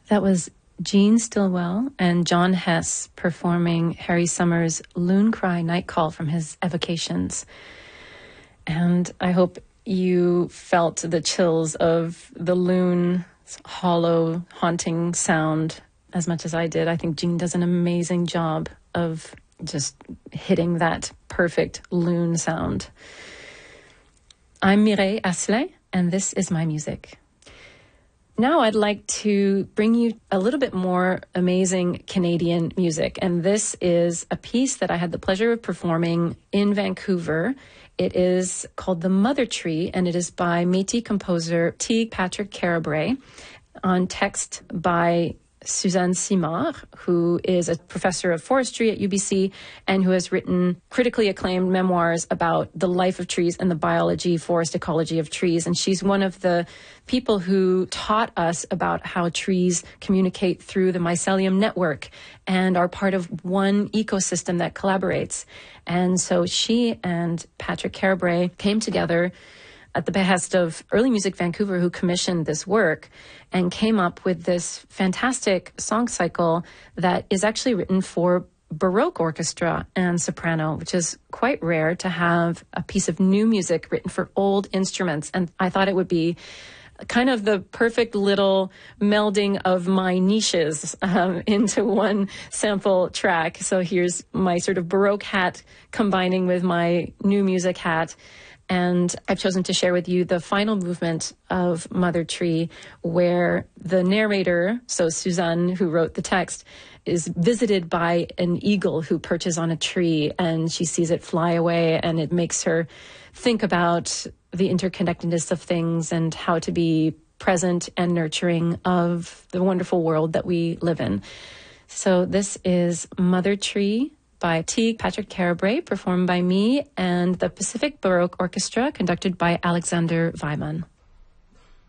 That was Gene Stillwell and John Hess performing Harry Summers' Loon Cry Night Call from his Evocations. And I hope you felt the chills of the loon's hollow, haunting sound as much as I did. I think Gene does an amazing job of just hitting that perfect loon sound. I'm Mireille Asselet, and this is my music. Now I'd like to bring you a little bit more amazing Canadian music. And this is a piece that I had the pleasure of performing in Vancouver. It is called The Mother Tree, and it is by Métis composer Teague Patrick Carabray, on text by Suzanne Simard, who is a professor of forestry at UBC and who has written critically acclaimed memoirs about the life of trees and the biology, forest ecology of trees. And she's one of the people who taught us about how trees communicate through the mycelium network and are part of one ecosystem that collaborates. And so she and Patrick Carabray came together at the behest of Early Music Vancouver, who commissioned this work, and came up with this fantastic song cycle that is actually written for Baroque orchestra and soprano, which is quite rare to have a piece of new music written for old instruments. And I thought it would be kind of the perfect little melding of my niches into one sample track. So here's my sort of Baroque hat combining with my new music hat. And I've chosen to share with you the final movement of Mother Tree, where the narrator, so Suzanne, who wrote the text, is visited by an eagle who perches on a tree, and she sees it fly away, and it makes her think about the interconnectedness of things and how to be present and nurturing of the wonderful world that we live in. So this is Mother Tree by Teague Patrick Carabray, performed by me and the Pacific Baroque Orchestra, conducted by Alexander Weimann.